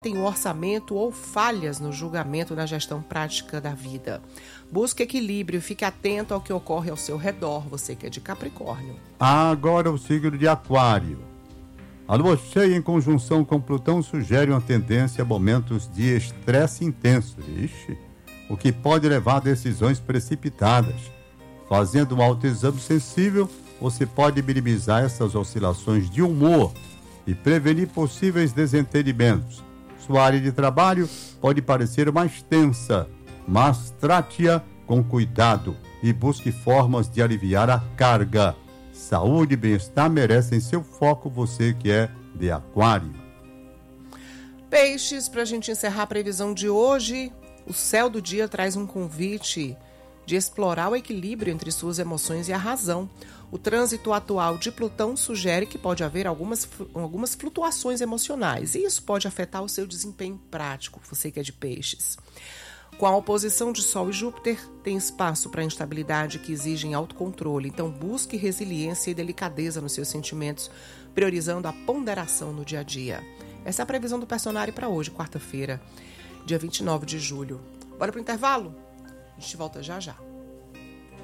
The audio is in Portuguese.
tem o orçamento ou falhas no julgamento na gestão prática da vida. Busque equilíbrio, fique atento ao que ocorre ao seu redor, você que é de Capricórnio. Agora o signo de Aquário. A lua cheia em conjunção com Plutão sugere uma tendência a momentos de estresse intenso, o que pode levar a decisões precipitadas. Fazendo um autoexame sensível, você pode minimizar essas oscilações de humor e prevenir possíveis desentendimentos. Sua área de trabalho pode parecer mais tensa, mas trate-a com cuidado e busque formas de aliviar a carga. Saúde e bem-estar merecem seu foco, você que é de Aquário. Peixes, para a gente encerrar a previsão de hoje, o céu do dia traz um convite de explorar o equilíbrio entre suas emoções e a razão. O trânsito atual de Plutão sugere que pode haver algumas flutuações emocionais, e isso pode afetar o seu desempenho prático, você que é de Peixes. Com a oposição de Sol e Júpiter, tem espaço para instabilidade que exigem autocontrole, então busque resiliência e delicadeza nos seus sentimentos, priorizando a ponderação no dia a dia. Essa é a previsão do Personário para hoje, quarta-feira, dia 29 de julho. Bora pro intervalo? A gente volta já já.